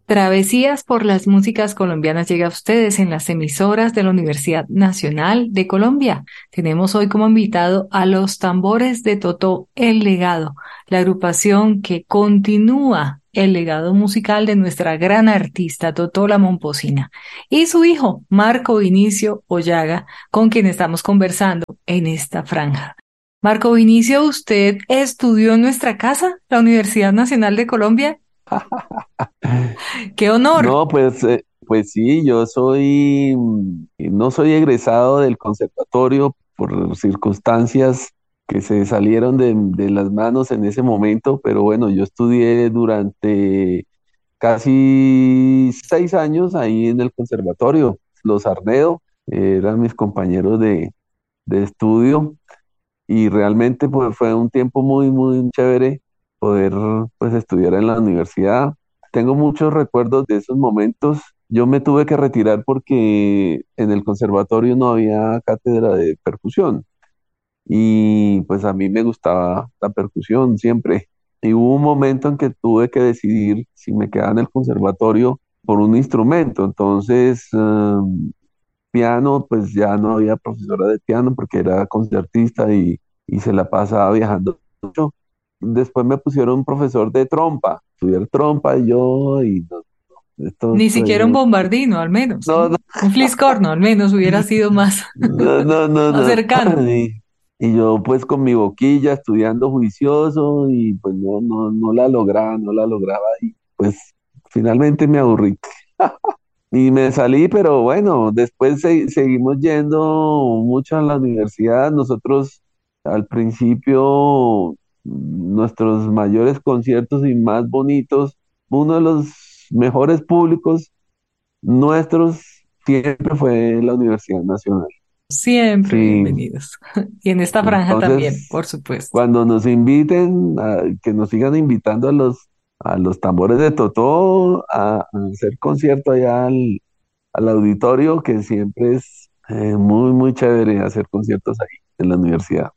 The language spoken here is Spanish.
Travesías por las músicas colombianas llega a ustedes en las emisoras de la Universidad Nacional de Colombia. Tenemos hoy como invitado a los Tambores de Totó El Legado, la agrupación que continúa el legado musical de nuestra gran artista Totó La Momposina y su hijo Marco Vinicio Ollaga, con quien estamos conversando en esta franja. Marco Vinicio, ¿usted estudió en nuestra casa, la Universidad Nacional de Colombia? ¡Qué honor! No, pues sí, yo no soy egresado del conservatorio por circunstancias que se salieron de las manos en ese momento, pero bueno, yo estudié durante casi 6 años ahí en el conservatorio. Los Arnedo eran mis compañeros de estudio y realmente pues fue un tiempo muy, muy chévere poder pues estudiar en la universidad. Tengo muchos recuerdos de esos momentos. Yo me tuve que retirar porque en el conservatorio no había cátedra de percusión y pues a mí me gustaba la percusión siempre. Y hubo un momento en que tuve que decidir si me quedaba en el conservatorio por un instrumento. Entonces, piano, pues ya no había profesora de piano porque era concertista y se la pasaba viajando mucho. Después me pusieron un profesor de trompa, estudiar trompa y yo, y no, esto Ni fue, siquiera un bombardino, al menos, no, ¿no? no, Un fliscorno, al menos, hubiera sido más, no, no, no, más no. cercano. Y yo pues con mi boquilla estudiando juicioso y pues no la lograba, no la lograba y pues finalmente me aburrí. Y me salí, pero bueno, después seguimos yendo mucho a la universidad. Nosotros al principio, nuestros mayores conciertos y más bonitos, uno de los mejores públicos nuestros siempre fue la Universidad Nacional. Siempre Sí, bienvenidos. Y en esta franja también, entonces por supuesto. cuando nos inviten, que nos sigan invitando a los tambores de Totó a hacer concierto allá al auditorio, que siempre es muy, muy chévere hacer conciertos ahí en la universidad.